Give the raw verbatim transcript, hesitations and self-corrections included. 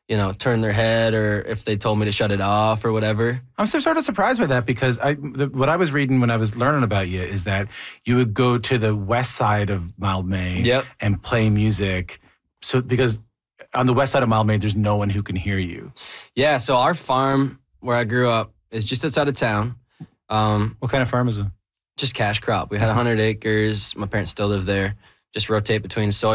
you know, turn their head or if they told me to shut it off or whatever. I'm so sort of surprised by that because I, the, what I was reading when I was learning about you is that you would go to the west side of Mildmay Yep. and play music. So because on the west side of Mildmay, there's no one who can hear you. Yeah, so our farm where I grew up is just outside of town. Um, What kind of farm is it? just cash crop. We had one hundred acres. My parents still live there. Just rotate between soy